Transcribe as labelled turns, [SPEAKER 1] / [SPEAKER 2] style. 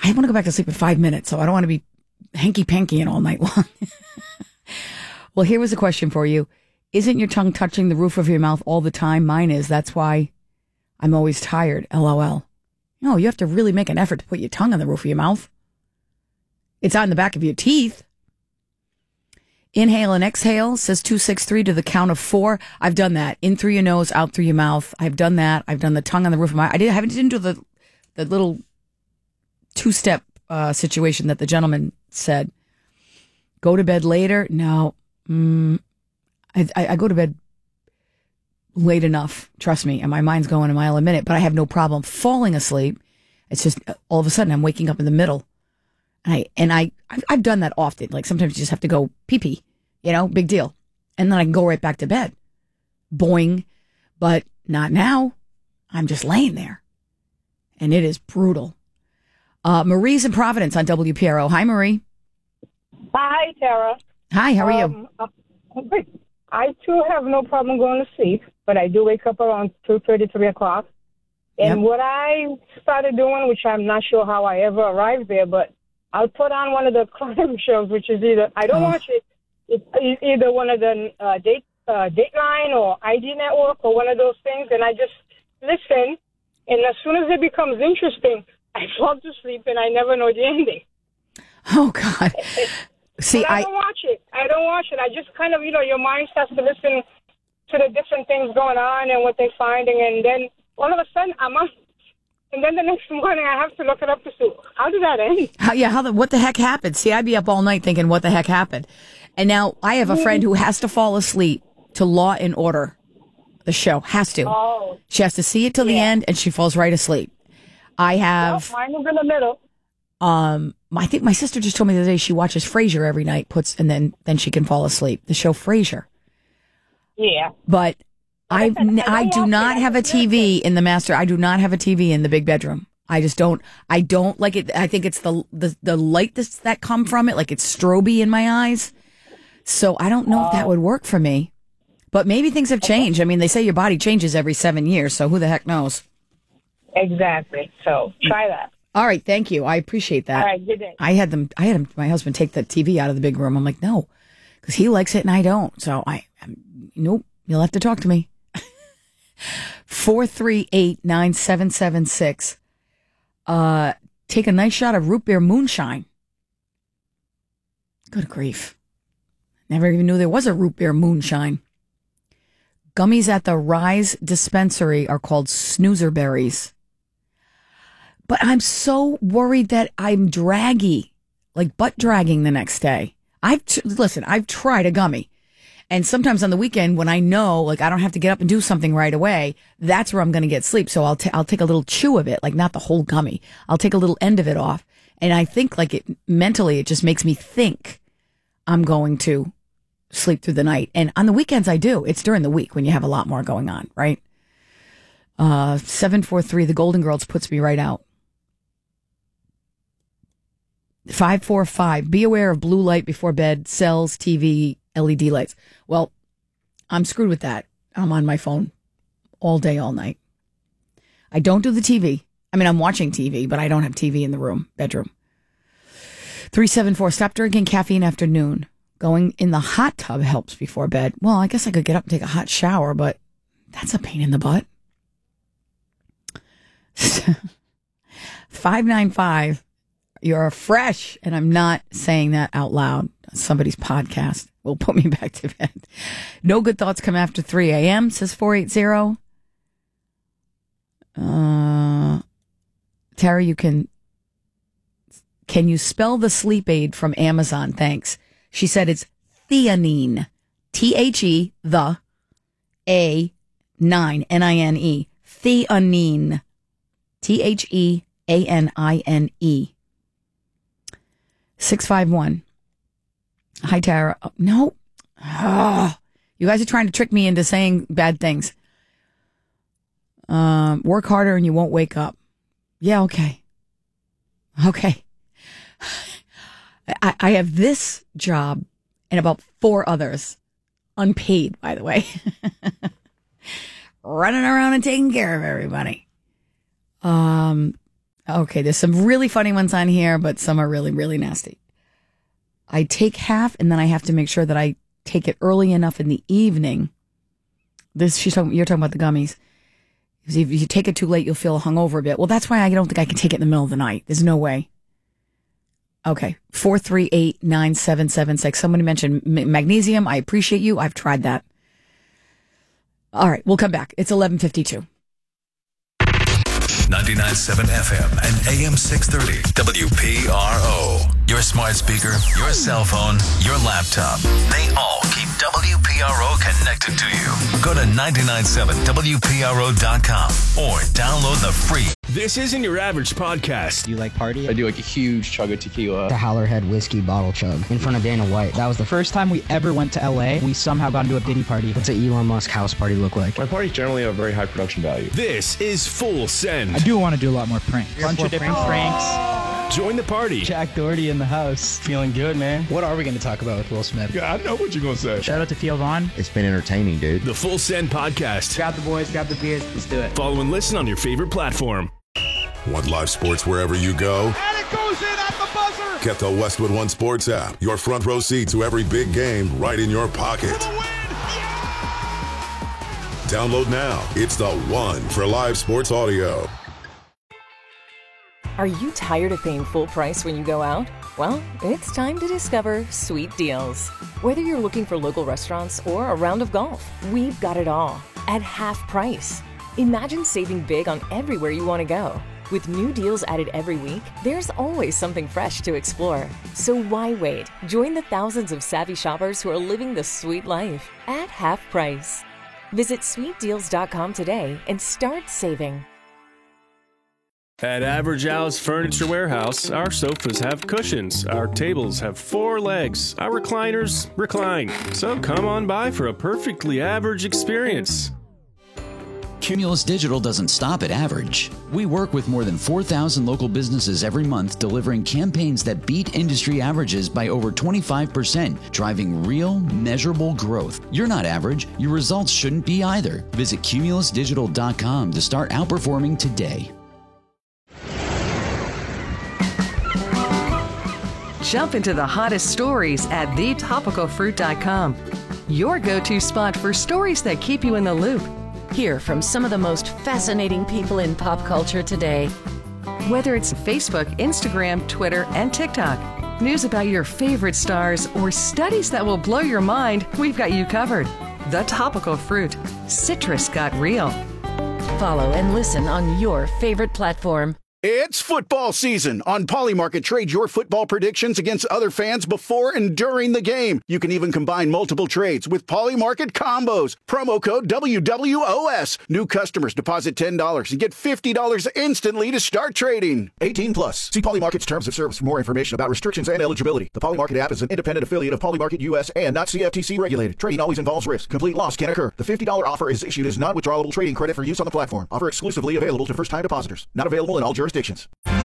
[SPEAKER 1] I want to go back to sleep in 5 minutes, so I don't want to be hanky-pankying all night long. Well, here was a question for you. Isn't your tongue touching the roof of your mouth all the time? Mine is. That's why I'm always tired. LOL. No, you have to really make an effort to put your tongue on the roof of your mouth. It's on the back of your teeth. Inhale and exhale, says 263 to the count of 4. I've done that. In through your nose, out through your mouth. I've done that. I've done the tongue on the roof of my... I didn't do the little two-step situation that the gentleman said. Go to bed later? No. I go to bed late enough, trust me, and my mind's going a mile a minute, but I have no problem falling asleep. It's just all of a sudden I'm waking up in the middle. I've done that often. Like sometimes you just have to go pee-pee, big deal. And then I can go right back to bed. Boing. But not now. I'm just laying there. And it is brutal. Marie's in Providence on WPRO. Hi, Marie.
[SPEAKER 2] Hi, Tara.
[SPEAKER 1] Hi, how are you?
[SPEAKER 2] Great. I, too, have no problem going to sleep, but I do wake up around 2:30, 3 o'clock. And what I started doing, which I'm not sure how I ever arrived there, but I'll put on one of the crime shows, which is either, I don't watch it, it's either one of the Dateline or ID Network or one of those things, and I just listen, and as soon as it becomes interesting, I fall to sleep and I never know the ending.
[SPEAKER 1] Oh, God. See,
[SPEAKER 2] I don't watch it. I just kind of, your mind starts to listen to the different things going on and what they're finding, and then all of a sudden I'm up. And then the next morning I have to look it up to see, how did that end?
[SPEAKER 1] What the heck happened? See, I'd be up all night thinking, what the heck happened? And now I have a friend who has to fall asleep to Law and Order, the show. Has to. Oh. She has to see it till the end, and she falls right asleep. I have...
[SPEAKER 2] Well, mine is in the middle.
[SPEAKER 1] I think my sister just told me the other day she watches Frasier every night, and then she can fall asleep. The show Frasier.
[SPEAKER 2] Yeah.
[SPEAKER 1] But I do not have a TV in the master. I do not have a TV in the big bedroom. I just don't. I don't like it. I think it's the light that come from it, like it's stroby in my eyes. So I don't know if that would work for me. But maybe things have changed. I mean, they say your body changes every 7 years, so who the heck knows?
[SPEAKER 2] Exactly. So try that.
[SPEAKER 1] All right, thank you. I appreciate that.
[SPEAKER 2] All right, good day.
[SPEAKER 1] I had my husband take the TV out of the big room. I'm like, no, because he likes it and I don't. So nope, you'll have to talk to me. 438-9776. Take a nice shot of root beer moonshine. Good grief. Never even knew there was a root beer moonshine. Gummies at the Rise dispensary are called snoozer berries. But I'm so worried that I'm draggy, like butt dragging the next day. I've tried a gummy. And sometimes on the weekend when I know, like, I don't have to get up and do something right away, that's where I'm going to get sleep. So I'll take a little chew of it, like not the whole gummy. I'll take a little end of it off. And I think like mentally, it just makes me think I'm going to sleep through the night. And on the weekends I do. It's during the week when you have a lot more going on, right? 743, the Golden Girls puts me right out. 545, be aware of blue light before bed, cells, TV, LED lights. Well, I'm screwed with that. I'm on my phone all day, all night. I don't do the TV. I mean, I'm watching TV, but I don't have TV in the bedroom. 374, stop drinking caffeine after noon. Going in the hot tub helps before bed. Well, I guess I could get up and take a hot shower, but that's a pain in the butt. 595, you're fresh, and I'm not saying that out loud. Somebody's podcast will put me back to bed. No good thoughts come after 3 a.m., says 480. Tara, can you spell the sleep aid from Amazon? Thanks. She said it's theanine. T-H-E, the, A, 9, N-I-N-E. Theanine. Theanine. 651. Hi, Tara. Oh, no. Oh, you guys are trying to trick me into saying bad things. Work harder and you won't wake up. Yeah, okay. Okay. I have this job and about 4 others, unpaid, by the way, running around and taking care of everybody. Okay, there's some really funny ones on here, but some are really, really nasty. I take half, and then I have to make sure that I take it early enough in the evening. You're talking about the gummies. If you take it too late, you'll feel hungover a bit. Well, that's why I don't think I can take it in the middle of the night. There's no way. Okay, 438-9776. Somebody mentioned magnesium. I appreciate you. I've tried that. All right, we'll come back. It's 11:52.
[SPEAKER 3] 99.7 FM and AM 630 WPRO. Your smart speaker, your cell phone, your laptop. They all keep WPRO connected to you. Go to 997WPRO.com or download the free.
[SPEAKER 4] This isn't your average podcast.
[SPEAKER 5] Do you like party?
[SPEAKER 6] I do like a huge chug of tequila.
[SPEAKER 5] The Howlerhead whiskey bottle chug in front of Dana White. That was the first time we ever went to LA. We somehow got into a Diddy party. What's an Elon Musk house party look like?
[SPEAKER 6] My parties generally have very high production value.
[SPEAKER 4] This is Full Send.
[SPEAKER 7] I do want to do a lot more pranks.
[SPEAKER 5] Bunch of different pranks.
[SPEAKER 4] Join the party.
[SPEAKER 7] Jack Doherty in the house.
[SPEAKER 5] Feeling good, man. What are we going to talk about with Will Smith?
[SPEAKER 6] Yeah, I know what you're going to say.
[SPEAKER 7] Shout out to Theo Vaughn.
[SPEAKER 8] It's been entertaining, dude.
[SPEAKER 4] The Full Send podcast.
[SPEAKER 7] Grab the boys, grab the beers. Let's do it.
[SPEAKER 4] Follow and listen on your favorite platform.
[SPEAKER 9] Want live sports wherever you go?
[SPEAKER 10] And it goes in at the buzzer!
[SPEAKER 9] Get the Westwood One Sports app. Your front row seat to every big game right in your pocket.
[SPEAKER 10] For the win! Yeah!
[SPEAKER 9] Download now. It's the one for live sports audio.
[SPEAKER 11] Are you tired of paying full price when you go out? Well, it's time to discover Sweet Deals. Whether you're looking for local restaurants or a round of golf, we've got it all at half price. Imagine saving big on everywhere you want to go. With new deals added every week, there's always something fresh to explore. So why wait? Join the thousands of savvy shoppers who are living the sweet life at half price. Visit sweetdeals.com today and start saving.
[SPEAKER 4] At Average Al's Furniture Warehouse, our sofas have cushions, our tables have 4 legs, our recliners recline. So come on by for a perfectly average experience.
[SPEAKER 12] Cumulus Digital doesn't stop at average. We work with more than 4,000 local businesses every month, delivering campaigns that beat industry averages by over 25%, driving real, measurable growth. You're not average. Your results shouldn't be either. Visit cumulusdigital.com to start outperforming today.
[SPEAKER 13] Jump into the hottest stories at thetopicalfruit.com. Your go-to spot for stories that keep you in the loop. Hear from some of the most fascinating people in pop culture today. Whether it's Facebook, Instagram, Twitter, and TikTok, news about your favorite stars, or studies that will blow your mind, we've got you covered. The Topical Fruit. Citrus got real. Follow and listen on your favorite platform.
[SPEAKER 14] It's football season. On Polymarket, trade your football predictions against other fans before and during the game. You can even combine multiple trades with Polymarket combos. Promo code WWOS. New customers deposit $10 and get $50 instantly to start trading. 18 plus. See Polymarket's terms of service for more information about restrictions and eligibility. The Polymarket app is an independent affiliate of Polymarket US and not CFTC regulated. Trading always involves risk. Complete loss can occur. The $50 offer is issued as non-withdrawable trading credit for use on the platform. Offer exclusively available to first-time depositors. Not available in all jurisdictions.